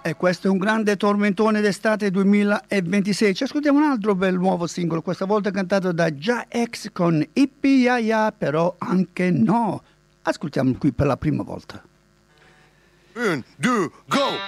E questo è un grande tormentone d'estate 2026. Ci ascoltiamo un altro bel nuovo singolo, questa volta cantato da Jah X con Yippee Ya Ya, però anche no. Ascoltiamo qui per la prima volta. 1, 2, go!